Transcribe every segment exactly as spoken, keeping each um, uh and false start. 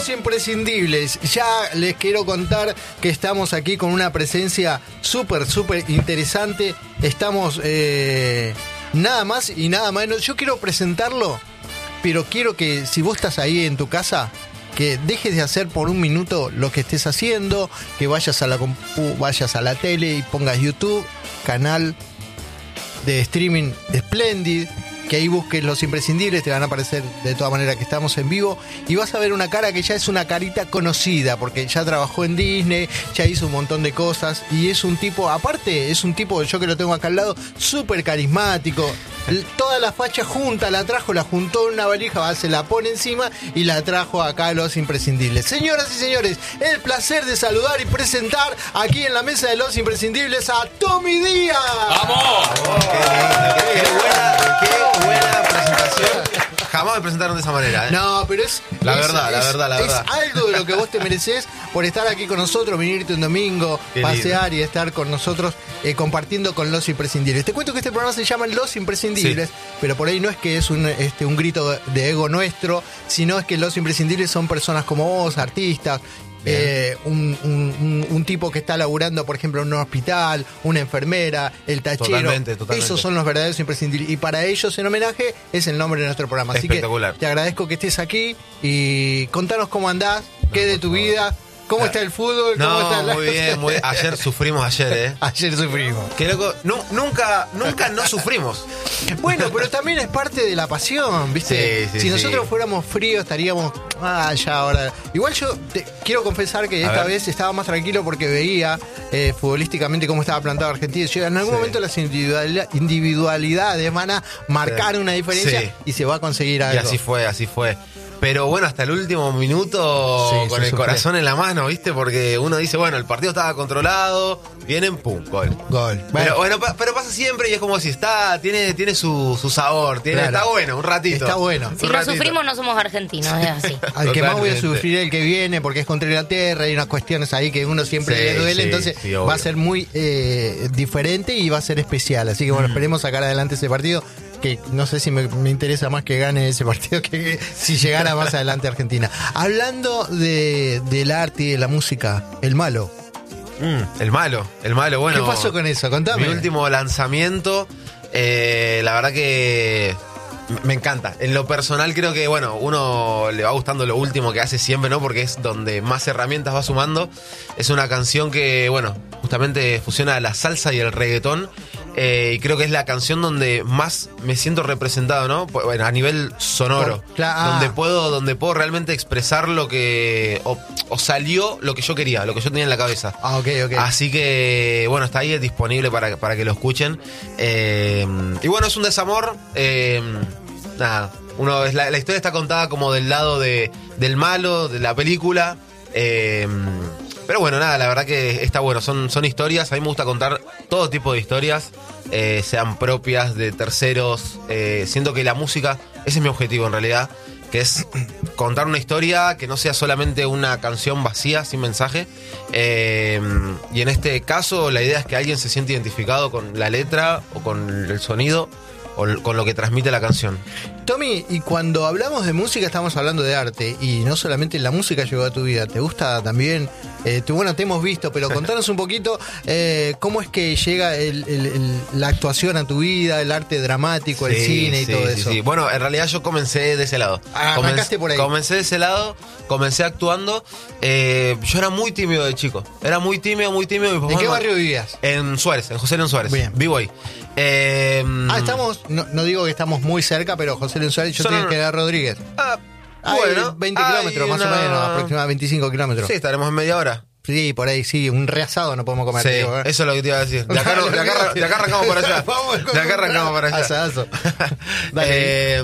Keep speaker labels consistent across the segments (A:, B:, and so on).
A: Los Imprescindibles. Ya les quiero contar que estamos aquí con una presencia súper, súper interesante. Estamos eh, nada más y nada menos. Yo quiero presentarlo, pero quiero que si vos estás ahí en tu casa, que dejes de hacer por un minuto lo que estés haciendo, que vayas a la compu, vayas a la tele y pongas YouTube, canal de streaming Splendid, que ahí busques Los Imprescindibles, te van a aparecer de todas maneras que estamos en vivo, y vas a ver una cara que ya es una carita conocida, porque ya trabajó en Disney, ya hizo un montón de cosas, y es un tipo, aparte, es un tipo, yo que lo tengo acá al lado, súper carismático. Toda la facha junta, la trajo, la juntó en una valija, se la pone encima y la trajo acá a Los Imprescindibles. Señoras y señores, el placer de saludar y presentar aquí en la mesa de Los Imprescindibles a Tommy Díaz.
B: ¡Vamos!
C: Oh, qué, qué, qué buena, qué buena presentación. Jamás me presentaron de esa manera, ¿eh?
A: No, pero es...
C: La
A: es,
C: verdad,
A: es,
C: la verdad, la
A: es
C: verdad.
A: algo de lo que vos te mereces por estar aquí con nosotros, venirte un domingo,
C: Qué
A: pasear
C: lindo.
A: y estar con nosotros eh, compartiendo con Los Imprescindibles. Te cuento que este programa se llama Los Imprescindibles, sí, pero por ahí no es que es un, este, un grito de ego nuestro, sino es que Los Imprescindibles son personas como vos, artistas, Eh, un, un, un tipo que está laburando, por ejemplo, en un hospital, una enfermera, el tachero.
C: Totalmente, totalmente.
A: Esos son los verdaderos imprescindibles. Y para ellos, en homenaje, es el nombre de nuestro programa. Así que te agradezco que estés aquí y contanos cómo andás, no, qué de tu favor. vida. ¿Cómo está el fútbol?
C: No,
A: ¿Cómo está el...
C: muy bien, muy bien. Ayer sufrimos ayer, ¿eh?
A: Ayer sufrimos.
C: Qué loco. No, nunca, nunca no sufrimos.
A: Bueno, pero también es parte de la pasión, ¿viste?
C: Sí, sí,
A: si nosotros
C: sí.
A: fuéramos fríos, estaríamos... Ah, ya ahora... Igual yo te quiero confesar que esta vez estaba más tranquilo porque veía eh, futbolísticamente cómo estaba plantado Argentina. Yo, en algún sí. momento las individualidad, individualidades van a marcar sí. una diferencia sí. y se va a conseguir algo.
C: Y así fue, así fue. Pero bueno, hasta el último minuto sí, con el sufre. corazón en la mano, ¿viste? Porque uno dice, bueno, el partido estaba controlado, vienen, pum, gol.
A: Gol.
C: Bueno, pero, bueno, pero pasa siempre y es como si está, tiene, tiene su, su sabor, tiene, claro. Está bueno, un ratito.
A: Está bueno.
D: Si no sufrimos no somos argentinos, es así.
A: Al que más voy a sufrir el que viene, porque es contra Inglaterra, hay unas cuestiones ahí que uno siempre sí, le duele, sí, entonces sí, va a ser muy eh, diferente y va a ser especial. Así que bueno, mm. esperemos sacar adelante ese partido. Que no sé si me, me interesa más que gane ese partido que, que si llegara más adelante Argentina. Hablando de, del arte y de la música, el malo.
C: Mm, el malo, el malo, bueno.
A: ¿Qué pasó con eso? Contame.
C: Mi último lanzamiento, eh, la verdad que me encanta. En lo personal creo que, bueno, uno le va gustando lo último que hace siempre, ¿no? Porque es donde más herramientas va sumando. Es una canción que, bueno, justamente fusiona la salsa y el reggaetón. Eh, y creo que es la canción donde más me siento representado, ¿no? Bueno, a nivel sonoro.
A: Oh, claro.
C: Donde puedo, donde puedo realmente expresar lo que. O, o salió lo que yo quería, lo que yo tenía en la cabeza.
A: Ah, ok, ok.
C: Así que, bueno, está ahí, es disponible para, para que lo escuchen. Eh, y bueno, es un desamor. Eh, nada. Uno, es la, la historia está contada como del lado de, del malo, de la película. Eh, Pero bueno, nada, la verdad que está bueno. Son, son historias, a mí me gusta contar todo tipo de historias, eh, sean propias, de terceros. Eh, siento que la música, ese es mi objetivo en realidad, que es contar una historia que no sea solamente una canción vacía, sin mensaje. Eh, y en este caso la idea es que alguien se siente identificado con la letra o con el sonido o con lo que transmite la canción.
A: Tommy, y cuando hablamos de música estamos hablando de arte, y no solamente la música llegó a tu vida, ¿te gusta también? Eh, tú, bueno, te hemos visto, pero contanos un poquito eh, cómo es que llega el, el, el, la actuación a tu vida, el arte dramático, sí, el cine y
C: sí,
A: todo
C: sí,
A: eso.
C: Sí. Bueno, en realidad yo comencé de ese lado.
A: Ah, arrancaste por ahí.
C: Comencé de ese lado, comencé actuando. Eh, yo era muy tímido de chico, era muy tímido, muy tímido. Mi papá,
A: ¿En qué
C: no,
A: barrio vivías?
C: En Suárez, en José León Suárez.
A: Bien.
C: Vivo ahí. Eh,
A: ah, estamos, no, no digo que estamos muy cerca, pero José León Suárez, yo
C: son,
A: tengo que ir a Rodríguez.
C: Ah,
A: hay
C: bueno.
A: veinte kilómetros, más
C: una...
A: o menos, aproximadamente veinticinco kilómetros.
C: Sí, estaremos en media hora.
A: Sí, por ahí, sí, un reasado no podemos comer.
C: Sí,
A: digo, ¿eh?
C: eso es lo que te iba a decir. De acá, de acá, de acá arrancamos para allá. De acá arrancamos para allá.
A: Asadazo.
C: eh,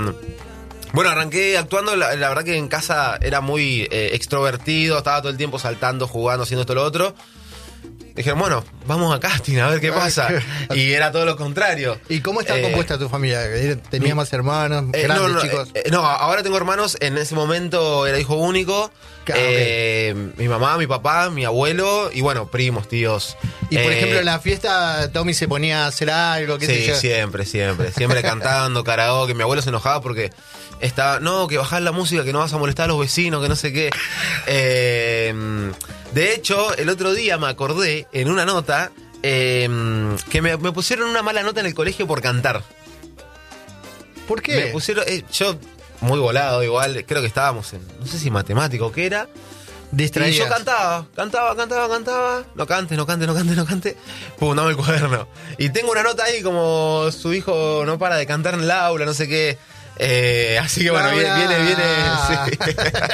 C: bueno, arranqué actuando, la, la verdad que en casa era muy eh, extrovertido, estaba todo el tiempo saltando, jugando, haciendo esto y lo otro. Dijeron, bueno, vamos a casting a ver qué pasa. Y era todo lo contrario.
A: ¿Y cómo está
C: eh,
A: compuesta tu familia? ¿Tenías más hermanos?
C: Eh,
A: ¿Grandes,
C: no, no,
A: chicos?
C: Eh, no, ahora tengo hermanos. En ese momento era hijo único.
A: Ah,
C: eh,
A: okay.
C: Mi mamá, mi papá, mi abuelo y bueno, primos, tíos.
A: Y por
C: eh,
A: ejemplo, en la fiesta Tommy se ponía a hacer algo, qué
C: sí,
A: sé yo.
C: siempre, siempre. Siempre cantando, karaoke. Mi abuelo se enojaba porque Estaba, no, que bajás la música, que no vas a molestar a los vecinos, que no sé qué. Eh, de hecho, el otro día me acordé en una nota eh, que me, me pusieron una mala nota en el colegio por cantar.
A: ¿Por qué?
C: Me pusieron, eh, yo muy volado igual, creo que estábamos en, no sé si matemático o qué era.
A: Distraídas.
C: Y yo cantaba, cantaba, cantaba, cantaba. No cantes, no cantes, no cantes, no cantes. Pum, dame el cuaderno. Y tengo una nota ahí como su hijo no para de cantar en el aula, no sé qué. Eh, así que bueno, viene, viene, viene. Sí.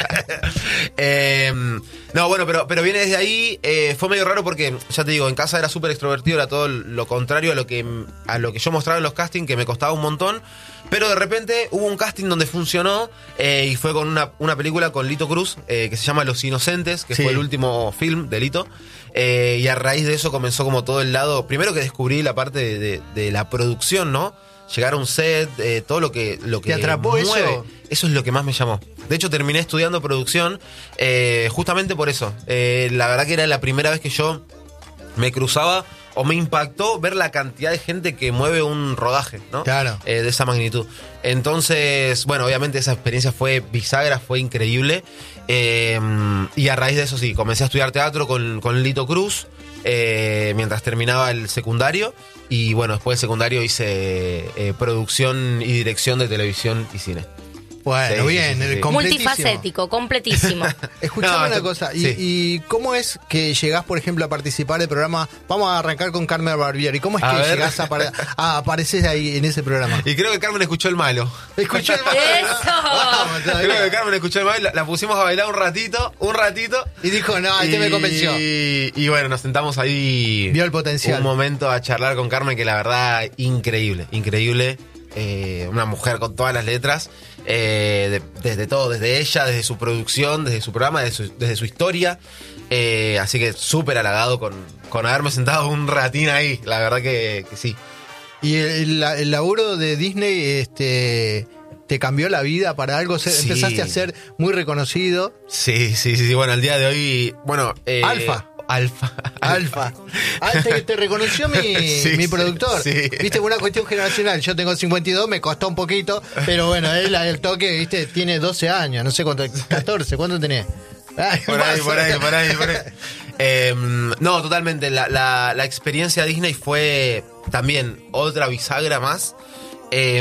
C: eh, no, bueno, pero, pero viene desde ahí. Eh, fue medio raro porque, ya te digo, en casa era súper extrovertido, era todo lo contrario a lo que a lo que yo mostraba en los castings, que me costaba un montón. Pero de repente hubo un casting donde funcionó eh, y fue con una, una película con Lito Cruz eh, que se llama Los Inocentes, que
A: sí.
C: fue el último film de Lito. Eh, y a raíz de eso comenzó como todo el lado. Primero que descubrí la parte de, de, de la producción, ¿no? Llegar a un set, eh, todo lo que, lo que
A: ¿Te atrapó
C: mueve.
A: eso?
C: Eso es lo que más me llamó. De hecho, terminé estudiando producción eh, justamente por eso. Eh, la verdad que era la primera vez que yo me cruzaba o me impactó ver la cantidad de gente que mueve un rodaje, ¿no?
A: Claro.
C: Eh, de esa magnitud. Entonces, bueno, obviamente esa experiencia fue bisagra, fue increíble. Eh, y a raíz de eso sí, comencé a estudiar teatro con, con Lito Cruz eh, mientras terminaba el secundario. Y bueno, después del secundario hice eh, producción y dirección de televisión y cine.
A: Bueno,
C: Sí,
A: bien,
C: sí, sí, sí.
A: completísimo.
D: Multifacético, completísimo.
A: Escuchame
C: No,
A: una
C: esto-
A: cosa, ¿y,
C: sí.
A: ¿y cómo es que llegás, por ejemplo, a participar del programa? Vamos a arrancar con Carmen Barbieri. ¿Cómo es
C: A
A: que
C: ver.
A: llegás a, apare- a aparecer ahí en ese programa?
C: Y creo que Carmen escuchó el malo.
A: Escuché el
D: ¡Eso!
A: Vamos, todavía.
C: Creo que Carmen escuchó el malo. La, la pusimos a bailar un ratito, un ratito.
A: Y dijo, no, este me convenció.
C: Y, y bueno, nos sentamos ahí.
A: Vio el potencial.
C: Un momento a charlar con Carmen que la verdad, increíble, increíble. Eh, una mujer con todas las letras. Eh, de- desde todo, desde ella, desde su producción, desde su programa, desde su, desde su historia. Eh, así que súper halagado con, con haberme sentado un ratín ahí. La verdad que, que sí.
A: Y el, el- el laburo de Disney este, te cambió la vida para algo. Se-
C: Sí.
A: Empezaste a ser muy reconocido.
C: Sí, sí, sí, sí. Bueno, al día de hoy. Bueno, eh,
A: Alfa.
C: Alfa.
A: Alfa. Ah, te, te reconoció mi,
C: Sí,
A: mi
C: sí,
A: productor.
C: sí.
A: Viste, una cuestión generacional. Yo tengo cincuenta y dos, me costó un poquito. Pero bueno, él el toque, viste, tiene doce años. No sé cuánto, catorce. ¿Cuánto tenés? Ay,
C: Por ahí,
A: más.
C: por ahí, por ahí, por ahí. Eh, no, totalmente. La, la, la experiencia Disney fue también otra bisagra más. Eh,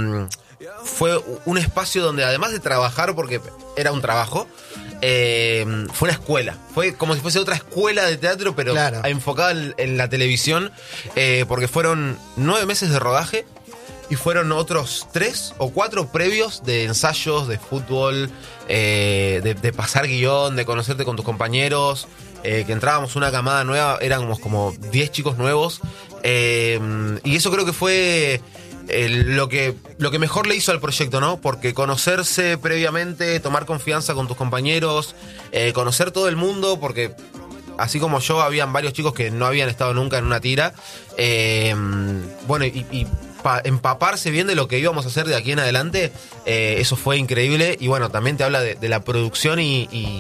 C: fue un espacio donde además de trabajar, porque era un trabajo, eh, fue una escuela. Fue como si fuese otra escuela de teatro, pero
A: Claro.
C: enfocada en, en la televisión, eh, porque fueron nueve meses de rodaje. Y fueron otros tres o cuatro previos de ensayos, de fútbol, eh, de, de pasar guión, de conocerte con tus compañeros, eh, que entrábamos una camada nueva, éramos como diez chicos nuevos. Eh, y eso creo que fue eh, lo que lo que mejor le hizo al proyecto, ¿no? Porque conocerse previamente, tomar confianza con tus compañeros, eh, conocer todo el mundo, porque así como yo, habían varios chicos que no habían estado nunca en una tira. Eh, bueno, y, y pa- empaparse bien de lo que íbamos a hacer de aquí en adelante, eh, eso fue increíble. Y bueno, también te habla de, de la producción y, y,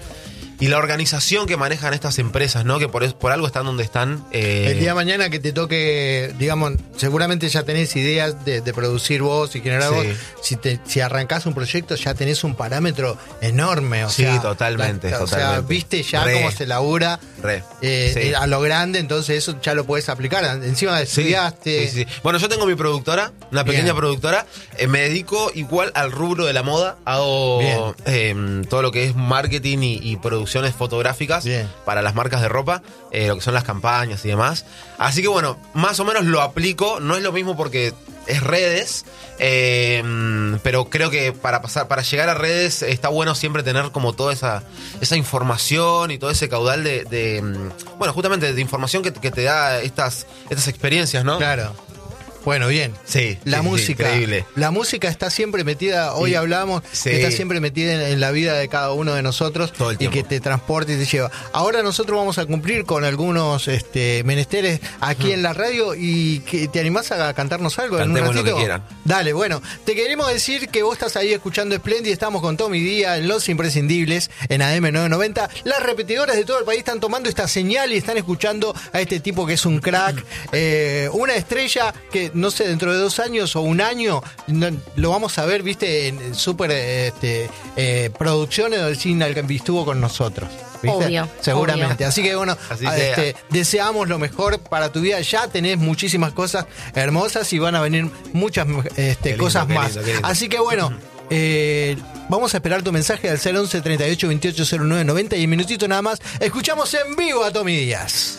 C: y la organización que manejan estas empresas, ¿no? Que por, es- por algo están donde están. eh,
A: El día de mañana que te toque, digamos, seguramente ya tenés ideas de, de producir vos y generar
C: Sí.
A: vos. Si, te, si arrancás un proyecto, ya tenés un parámetro enorme. O
C: Sí,
A: sea,
C: totalmente,
A: la- O sea,
C: totalmente.
A: viste ya
C: Re.
A: cómo se labura
C: Re.
A: eh,
C: Sí.
A: eh, a lo grande, entonces eso ya lo podés aplicar. Encima
C: Sí,
A: estudiaste.
C: sí, sí. Bueno, yo tengo mi productora, una pequeña
A: Bien.
C: productora. Eh, me dedico igual al rubro de la moda. Hago eh, todo lo que es marketing y, y producciones fotográficas
A: Bien.
C: para las marcas de ropa, eh, lo que son las campañas y demás. Así que bueno, más o menos lo aplico. No es lo mismo porque es redes, eh, pero creo que para pasar, para llegar a redes está bueno siempre tener como toda esa, esa información y todo ese caudal de, de, mm, bueno, justamente de información que, que te da estas, estas experiencias, ¿no?
A: Claro. Bueno, bien.
C: Sí,
A: La
C: sí, sí,
A: música.
C: increíble.
A: La música está siempre metida, hoy
C: Sí.
A: hablamos,
C: Sí.
A: que está siempre metida en, en la vida de cada uno de nosotros.
C: Todo el
A: y
C: tiempo.
A: que te transporta y te lleva. Ahora nosotros vamos a cumplir con algunos este, menesteres aquí en la radio y que te animás a cantarnos algo en un
C: Cantemos lo
A: ratito.
C: que quieran.
A: Dale, bueno, te queremos decir que vos estás ahí escuchando Splendid, estamos con Tommy Díaz en Los Imprescindibles, en A M novecientos noventa. Las repetidoras de todo el país están tomando esta señal y están escuchando a este tipo que es un crack, eh, una estrella que no sé, dentro de dos años o un año, no, lo vamos a ver, viste, en super este, eh, producciones donde Signal estuvo con nosotros. ¿Viste?
D: Obvio.
A: Seguramente.
D: Obvio.
A: Así que bueno,
C: Así
A: este, deseamos lo mejor para tu vida. Ya tenés muchísimas cosas hermosas y van a venir muchas este,
C: lindo,
A: cosas
C: qué
A: más.
C: lindo, qué lindo.
A: Así que bueno, eh, vamos a esperar tu mensaje al cero once, treinta y ocho, veintiocho, cero nueve, noventa y un minutito nada más. Escuchamos en vivo a Tommy Díaz.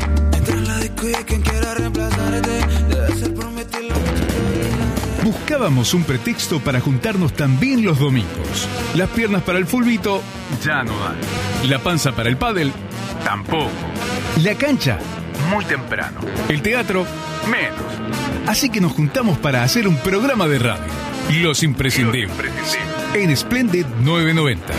B: Buscábamos un pretexto para juntarnos también los domingos. Las piernas para el fulbito ya no dan. La panza para el pádel tampoco. La cancha muy temprano. El teatro menos. Así que nos juntamos para hacer un programa de radio. Los Imprescindibles. En Splendid novecientos noventa.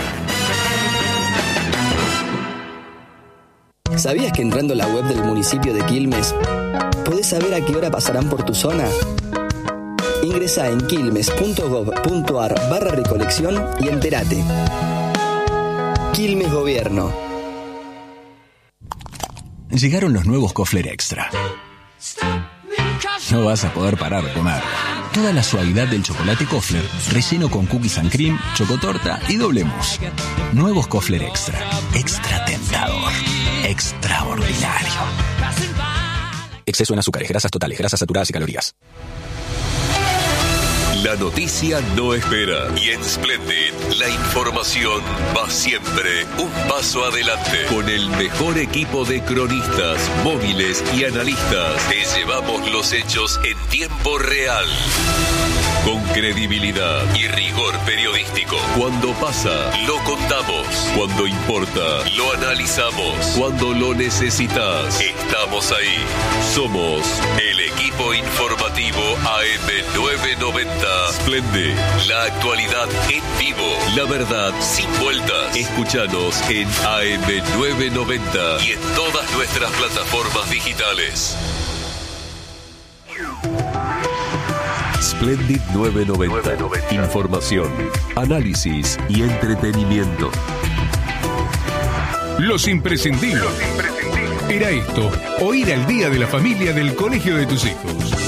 E: ¿Sabías que entrando a la web del municipio de Quilmes podés saber a qué hora pasarán por tu zona? Ingresá en quilmes.gov.ar barra recolección y entérate. Quilmes Gobierno.
F: Llegaron los nuevos Kofler Extra. No vas a poder parar de comer. Toda la suavidad del chocolate Kofler, relleno con cookies and cream, chocotorta y doble mousse. Nuevos Kofler Extra. Extra tentador. Extraordinario. Exceso en azúcares, grasas totales, grasas saturadas y calorías.
G: La noticia no espera y en Splendid la información va siempre un paso adelante. Con el mejor equipo de cronistas, móviles y analistas te llevamos los hechos en tiempo real. Con credibilidad y rigor periodístico. Cuando pasa, lo contamos. Cuando importa, lo analizamos. Cuando lo necesitas, estamos ahí. Somos el equipo informativo A M novecientos noventa. Splendid, la actualidad en vivo, la verdad sin vueltas. Escúchanos en A M novecientos noventa y en todas nuestras plataformas digitales. Splendid novecientos noventa. Información, análisis y entretenimiento.
B: Los Imprescindibles. Era esto, o ir al día de la familia del colegio de tus hijos.